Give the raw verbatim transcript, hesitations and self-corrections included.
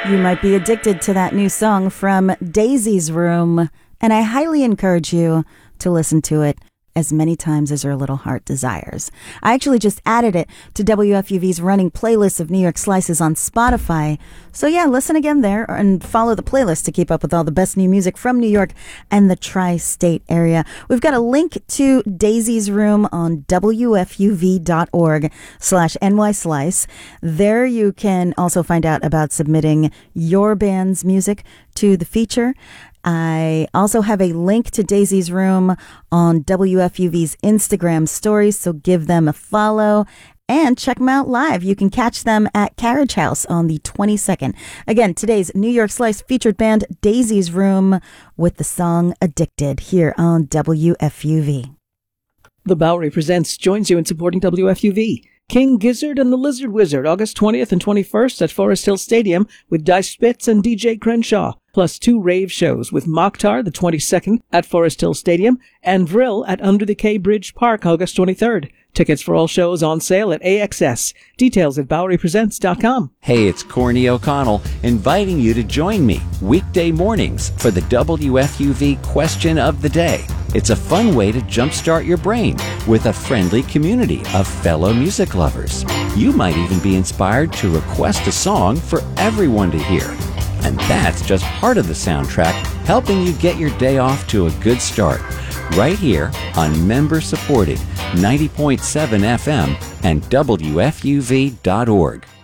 You might be addicted to that new song from Daisy's Room, and I highly encourage you to listen to it as many times as your little heart desires. I actually just added it to W F U V's running playlist of New York Slices on Spotify. So yeah, listen again there and follow the playlist to keep up with all the best new music from New York and the tri-state area. We've got a link to Daisy's Room on W F U V dot org slash N Y Slice. There you can also find out about submitting your band's music to the feature. I also have a link to Daisy's Room on W F U V's Instagram stories, so give them a follow and check them out live. You can catch them at Carriage House on the twenty-second. Again, today's New York Slice featured band Daisy's Room with the song Addicted here on W F U V. The Bowery Presents joins you in supporting W F U V. King Gizzard and the Lizard Wizard, August twentieth and twenty-first at Forest Hill Stadium with Dice Spitz and D J Crenshaw, plus two rave shows with Mokhtar the twenty-second at Forest Hill Stadium and Vril at Under the K Bridge Park, August twenty-third. Tickets for all shows on sale at A X S. Details at Bowery Presents dot com. Hey, it's Corny O'Connell inviting you to join me weekday mornings for the W F U V Question of the Day. It's a fun way to jumpstart your brain with a friendly community of fellow music lovers. You might even be inspired to request a song for everyone to hear. And that's just part of the soundtrack, helping you get your day off to a good start. Right here on member-supported ninety point seven F M and W F U V dot org.